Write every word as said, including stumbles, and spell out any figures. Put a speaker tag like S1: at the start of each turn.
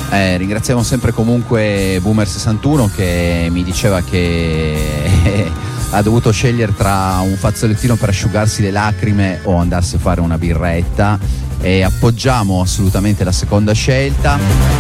S1: Eh, ringraziamo sempre comunque Boomer sessantuno che mi diceva che ha dovuto scegliere tra un fazzolettino per asciugarsi le lacrime o andarsi a fare una birretta, e appoggiamo assolutamente la seconda scelta.